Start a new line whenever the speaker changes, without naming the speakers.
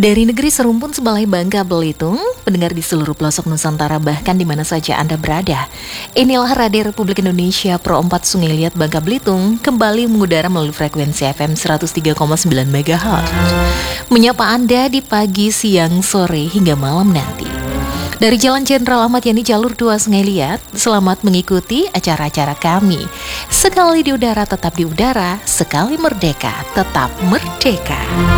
Dari negeri serumpun Sebalai Bangka Belitung, pendengar di seluruh pelosok Nusantara bahkan di mana saja Anda berada. Inilah Radio Republik Indonesia Pro 4 Sungai Liat Bangka Belitung kembali mengudara melalui frekuensi FM 103,9 MHz. Menyapa Anda di pagi, siang, sore hingga malam nanti. Dari Jalan Jenderal Ahmad Yani Jalur 2 Sungai Liat, selamat mengikuti acara-acara kami. Sekali di udara tetap di udara, sekali merdeka tetap merdeka.